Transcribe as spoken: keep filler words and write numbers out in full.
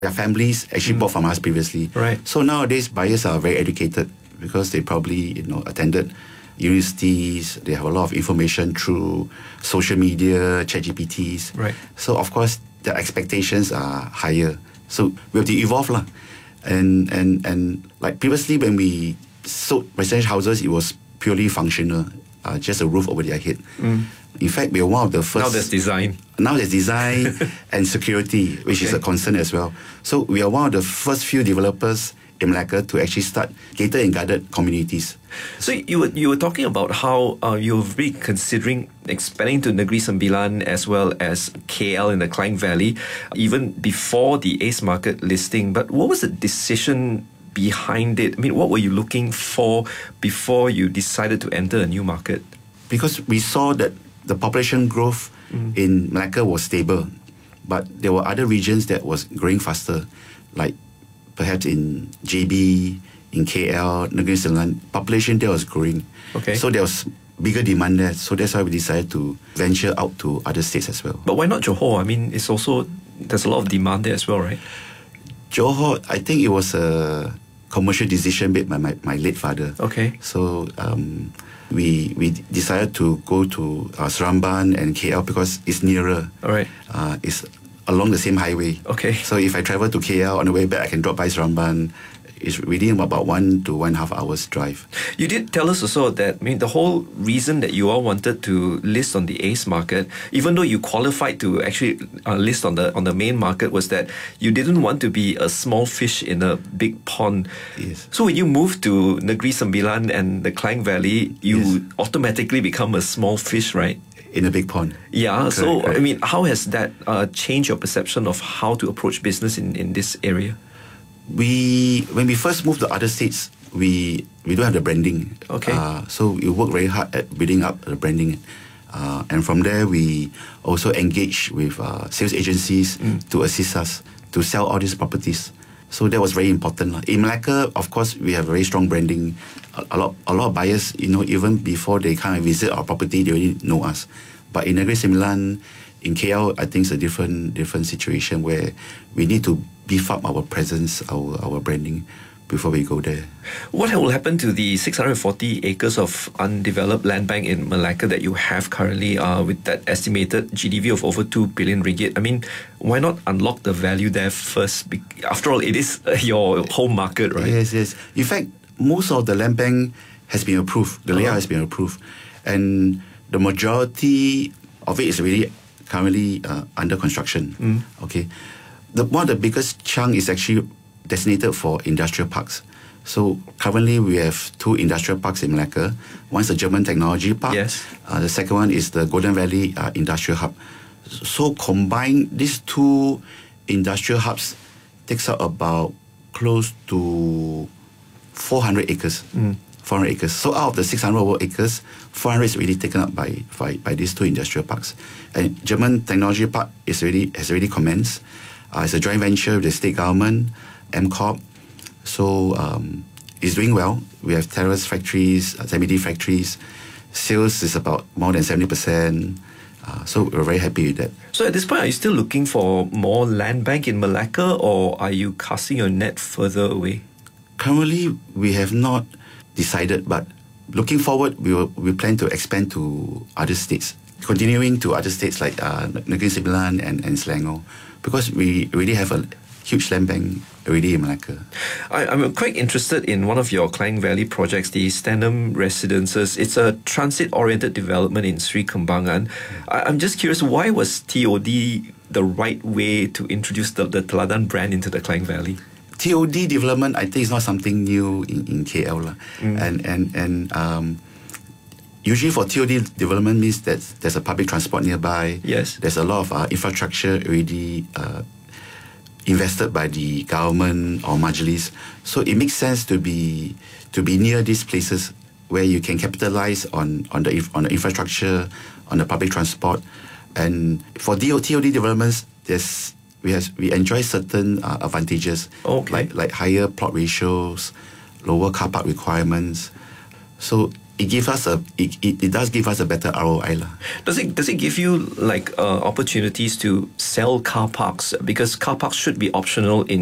their families actually mm. bought from us previously. Right. So nowadays, buyers are very educated because they probably, you know, attended universities. They have a lot of information through social media, ChatGPTs. Right. So of course, the expectations are higher. So we have to evolve lah. And and and like previously when we sold residential houses, it was purely functional, uh, just a roof over their head. Mm. In fact, we are one of the first. Now there's design. Now there's design and security, which okay. is a concern as well. So we are one of the first few developers in Malacca to actually start gated and guarded communities. So you were you were talking about how uh, you're really considering expanding to Negeri Sembilan as well as K L in the Klang Valley, even before the Ace Market listing. But what was the decision behind it? I mean, what were you looking for before you decided to enter a new market? Because we saw that the population growth mm. in Malacca was stable, but there were other regions that was growing faster, like perhaps in J B, in K L, Negeri Sembilan, population there was growing. Okay. So there was bigger demand there. So that's why we decided to venture out to other states as well. But why not Johor? I mean, it's also, there's a lot of demand there as well, right? Johor, I think it was a commercial decision made by my, my late father. Okay. So um, we we decided to go to uh, Seremban and K L because it's nearer. All right. Uh, it's along the same highway. Okay. So if I travel to K L on the way back, I can drop by Seremban. It's within about one to one and a half hours drive. You did tell us also that, I mean, the whole reason that you all wanted to list on the Ace Market, even though you qualified to actually uh, list on the on the main market, was that you didn't want to be a small fish in a big pond. Yes. So when you moved to Negeri Sembilan and the Klang Valley, you yes. automatically become a small fish, right? In a big pond. Yeah. Correct, so, correct. I mean, how has that uh, changed your perception of how to approach business in, in this area? We when we first moved to other states, we we don't have the branding. Okay. Uh, so we work very hard at building up the branding, uh, and from there we also engage with uh, sales agencies mm. to assist us to sell all these properties. So that was very important. In Malacca, of course, we have very strong branding. A, a lot a lot of buyers, you know, even before they come and visit our property, they already know us. But in Negeri Sembilan, in K L, I think it's a different different situation where we need to beef up our presence, our our branding before we go there. What will happen to the six hundred forty acres of undeveloped land bank in Malacca that you have currently uh, with that estimated G D V of over two billion ringgit? I mean, why not unlock the value there first? After all, it is your home market, right? Yes, yes. In fact, most of the land bank has been approved. The layout uh-huh. has been approved. And the majority of it is really currently uh, under construction. Mm. Okay. The, one of the biggest chunk is actually designated for industrial parks. So currently we have two industrial parks in Malacca. One's the German Technology Park. Yes. Uh, the second one is the Golden Valley uh, Industrial Hub. So combine these two industrial hubs takes up about close to four hundred acres. Mm. four hundred acres. So out of the six hundred acres, four hundred is already taken up by, by, by these two industrial parks. And German Technology Park is already, has already commenced. Uh, it's a joint venture with the state government, M Corp. So um, it's doing well. We have terrace factories, uh, semi-D factories. Sales is about more than seventy percent. Uh, so we're very happy with that. So at this point, are you still looking for more land bank in Malacca, or are you casting your net further away? Currently, we have not decided, but looking forward, we will, we plan to expand to other states, continuing to other states like uh, Negeri Sembilan and, and Selangor, because we already have a huge land bank already in Malacca. I, I'm quite interested in one of your Klang Valley projects, the Stanham Residences. It's a transit-oriented development in Sri Kembangan. I, I'm just curious, why was T O D the right way to introduce the, the Teladan brand into the Klang Valley? T O D development, I think, is not something new in, in K L. Mm. And, and, and um, usually for T O D development means that there's a public transport nearby. Yes. There's a lot of uh, infrastructure already uh, invested by the government or Majlis. So it makes sense to be to be near these places where you can capitalize on, on, the, on the infrastructure, on the public transport. And for T O D developments, there's We have, we enjoy certain uh, advantages, okay. like like higher plot ratios, lower car park requirements. So it gives us a it, it, it does give us a better R O I lah. Does it does it give you like uh, opportunities to sell car parks, because car parks should be optional in